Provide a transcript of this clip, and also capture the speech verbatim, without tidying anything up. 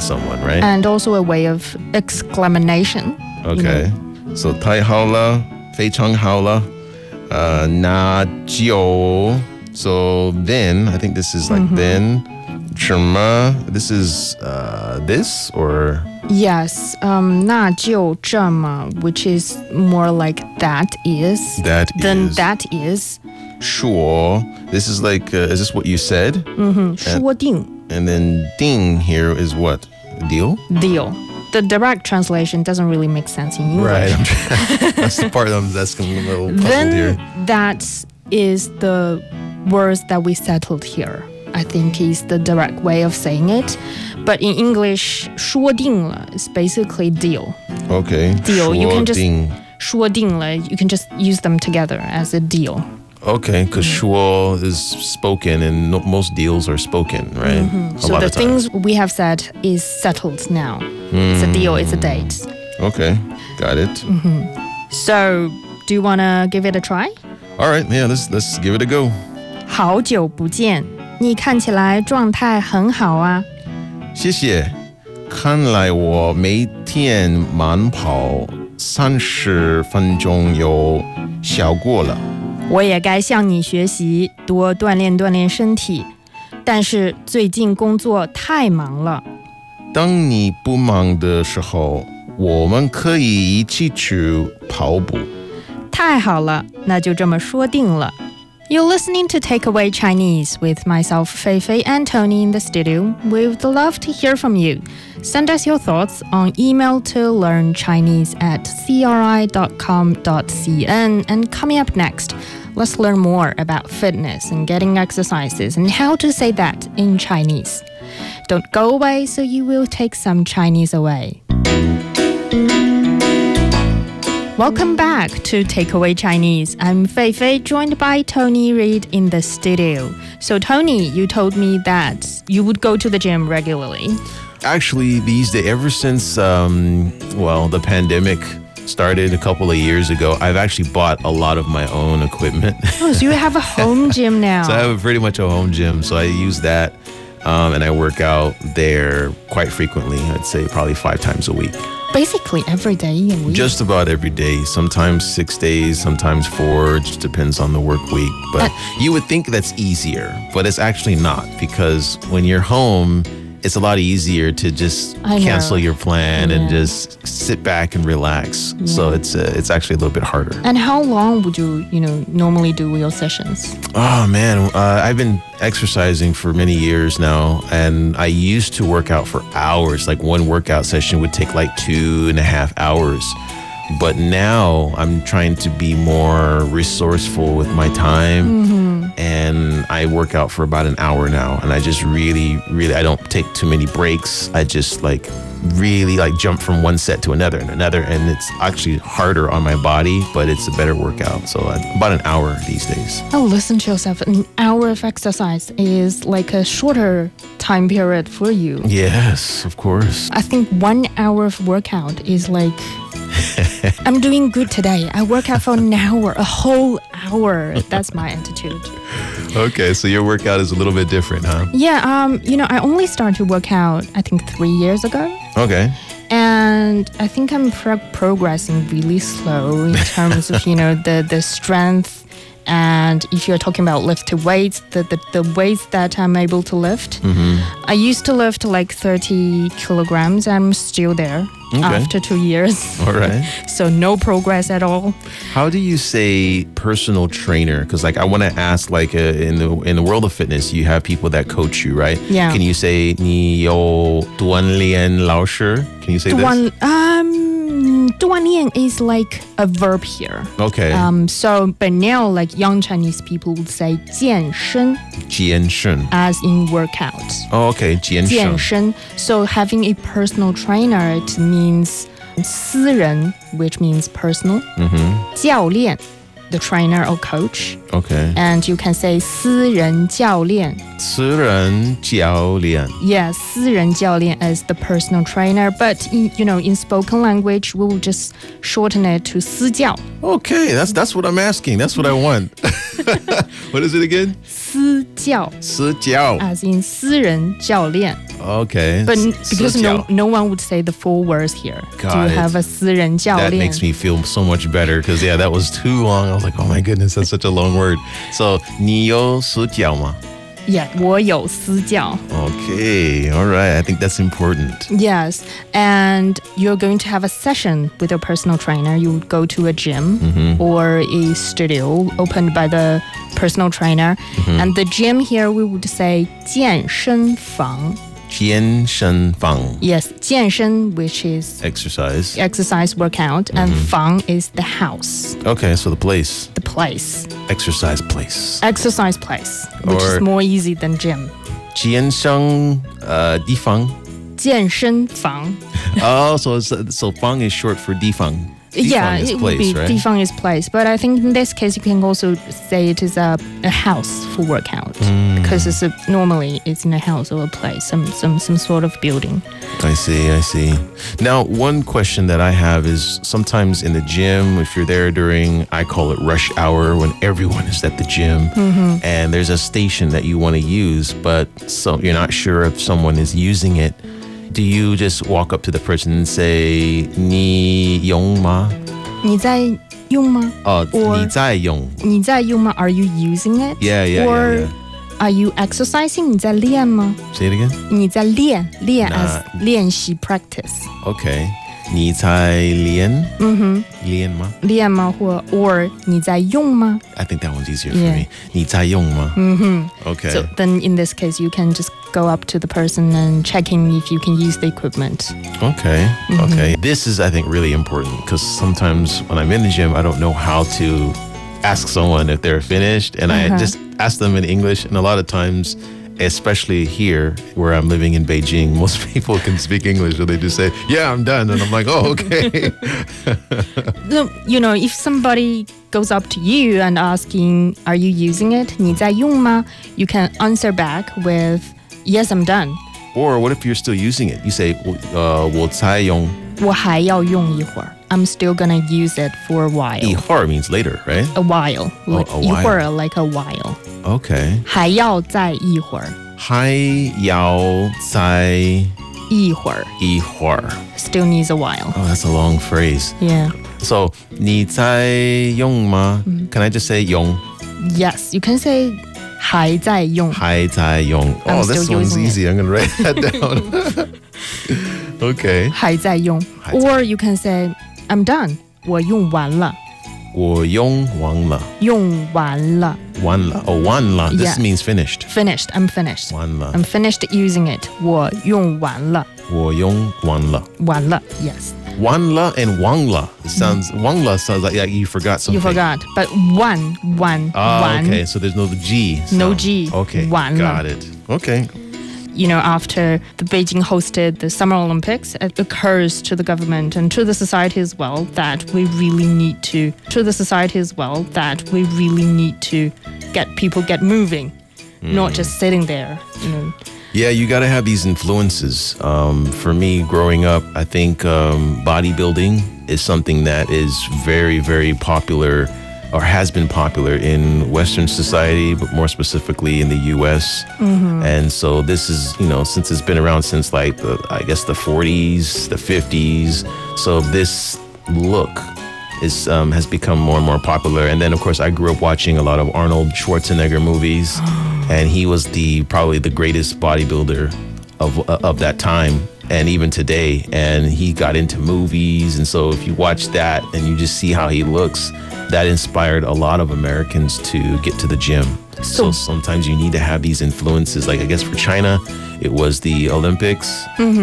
someone, right? And also a way of exclamation. Okay. You know? So 太好了,非常好了. Uh, 那就. So then, I think this is like mm-hmm. then. 什么? This is uh, this or? Yes, um, 那就这么, which is more like that is. That then is. that is. 说. This is like, uh, is this what you said? Mm-hmm. 说定. And then ding here is what? Deal? Deal. The direct translation doesn't really make sense in English. Right. I'm trying, that's the part I'm that's a little puzzled then here. That is the words that we settled here. I think is the direct way of saying it. But in English, 说定了 is basically deal. Okay. Deal. You can just 说定. 说定了, you can just use them together as a deal. Okay, because shuo is spoken and no, most deals are spoken, right? Mm-hmm. A So lot the of times. things we have said is settled now. Mm. It's a deal, it's a date. Okay, got it. Mm-hmm. So, do you want to give it a try? All right, yeah, let's let's give it a go. 好久不见，你看起来状态很好啊。 谢谢。看来我每天慢跑三十分钟有效果了。 我也该向你学习，多锻炼锻炼身体。但是最近工作太忙了。 当你不忙的时候，我们可以一起去跑步。 太好了，那就这么说定了。You're listening to Takeaway Chinese with myself, Fei Fei, and Tony in the studio. We would love to hear from you. Send us your thoughts on email to learnchinese at c r i dot com dot c n. And coming up next, let's learn more about fitness and getting exercises and how to say that in Chinese. Don't go away, so you will take some Chinese away. Welcome back to Takeaway Chinese. I'm Fei Fei, joined by Tony Reid in the studio. So Tony, you told me that you would go to the gym regularly. Actually, these days, ever since, um, well, the pandemic started a couple of years ago, I've actually bought a lot of my own equipment. Oh, so you have a home gym now. So I have pretty much a home gym. So I use that um, and I work out there quite frequently. I'd say probably five times a week. Basically every day a week. Just about every day. Sometimes six days, sometimes four. It just depends on the work week. But uh, you would think that's easier, but it's actually not, because when you're home, it's a lot easier to just cancel your plan yeah. and just sit back and relax. Yeah. So it's uh, it's actually a little bit harder. And how long would you, you know, normally do your sessions? Oh, man. Uh, I've been exercising for many years now, and I used to work out for hours. Like one workout session would take like two and a half hours. But now I'm trying to be more resourceful with my time. Mm-hmm. And I work out for about an hour now. And I just really, really, I don't take too many breaks. I just like really like jump from one set to another and another. And it's actually harder on my body, but it's a better workout. So uh, about an hour these days. Oh, listen to yourself. An hour of exercise is like a shorter time period for you. Yes, of course. I think one hour of workout is like, I'm doing good today. I work out for an hour, a whole hour. That's my attitude. Okay, so your workout is a little bit different, huh? Yeah, um, you know, I only started to work out, I think, three years ago. Okay. And I think I'm pro- progressing really slow in terms of, you know, the, the strength. And if you're talking about lifting weights, the, the, the weights that I'm able to lift, mm-hmm. I used to lift like thirty kilograms. I'm still there okay. after two years. All right. So no progress at all. How do you say personal trainer? Because like I want to ask, like uh, in the in the world of fitness, you have people that coach you, right? Yeah. Can you say 你有锻炼老师? Can you say this? Um. 锻炼 is like a verb here. Okay. Um. So, but now, like young Chinese people would say 健身. 健身. As in workout. Oh, okay. 健身. 健身. So having a personal trainer, it means 私人, which means personal. Mm-hmm. 教练, the trainer or coach. Okay. And you can say 私人教练. 私人教练. Yeah, 私人教练 as the personal trainer. But, in, you know, in spoken language, we will just shorten it to 私教. Okay, that's that's what I'm asking. That's what I want. What is it again? 私教私教 as in 私人教练。 Okay. But S- because 私教 no no one would say the full words here. Got Do you it. have a 私人教 That 练 makes me feel so much better because yeah, that was too long. I was like, oh my goodness, that's such a long word. So 你有私教吗？ Yeah, 我有私教。 Okay, all right. I think that's important. Yes, and you're going to have a session with your personal trainer. You would go to a gym or a studio opened by the personal trainer. And the gym here, we would say 健身房。 健身房 Yes, 健身, which is exercise. exercise workout, and 房 is the house, Okay, so the place, the place, exercise place. exercise place, which Or- is more easy than gym. 健身 uh 地方健身房。 Oh, so it's, so 房 is short for 地方 Yeah, is it place, would be right? 地方 is place, but I think in this case you can also say it is a, a house for workout because it's a, normally it's in a house or a place, some some some sort of building. I see, I see. Now, one question that I have is sometimes in the gym, if you're there during, I call it rush hour, when everyone is at the gym and there's a station that you want to use, but so you're not sure if someone is using it. Do you just walk up to the person and say, 你用吗? 你在用吗? Oh, Or- 你在用? 你在用吗? Are you using it? Yeah, yeah, Or yeah, yeah. are you exercising? 你在练吗? Say it again? 你在练练 Nah. as 练习 practice. Okay. 你在练?练吗? 练吗? Or, or 你在用吗? I think that one's easier for Yeah. me. 你在用吗? Okay. So then in this case, you can just go up to the person and checking if you can use the equipment. Okay. Okay. This is, I think, really important because sometimes when I'm in the gym, I don't know how to ask someone if they're finished. And I just ask them in English. And a lot of times, especially here where I'm living in Beijing, most people can speak English. So they just say, yeah, I'm done. And I'm like, oh, okay. No, you know, if somebody goes up to you and asking, are you using it? 你在用吗? You can answer back with, yes, I'm done. Or what if you're still using it? You say, uh, 我在用. 我还要用一会儿. I'm still gonna use it for a while. 一会儿 means later, right? A while. Like, a while. 一会儿 like a while. Okay. 还要再一会儿. 还要再一会儿. 一会儿. Still needs a while. Oh, that's a long phrase. Yeah. So, 你在用吗? Can I just say 用? Yes, you can say 还在用. 还在用. I'm Oh, this still one's using it. easy. I'm going to write that down. Okay. 还在用. 还在. Or you can say, I'm done. 我用完了. 我用完了. 用完了. 完了. Oh, 完了. This Yeah. means finished. Finished. I'm finished. 完了. I'm finished using it. 我用完了. 我用完了. 完了. Yes. 完了 and 忘了. It sounds, 忘了 sounds like, like you forgot something. You forgot. But one, one, Oh, one. okay. So there's no G. No sound. G. Okay. 完了. Got it. Okay. You know, after the Beijing hosted the Summer Olympics, it occurs to the government and to the society as well that we really need to, to the society as well, that we really need to get people get moving, not just sitting there, you know. Yeah, you got to have these influences. Um, for me, growing up, I think um, bodybuilding is something that is very, very popular or has been popular in Western society, but more specifically in the U S. And so this is, you know, since it's been around since like, the, I guess, the forties, the fifties. So this look is um, has become more and more popular. And then, of course, I grew up watching a lot of Arnold Schwarzenegger movies. And he was the probably the greatest bodybuilder of of that time and even today. And he got into movies. And so if you watch that and you just see how he looks, that inspired a lot of Americans to get to the gym. So, So- sometimes you need to have these influences. Like I guess for China, it was the Olympics.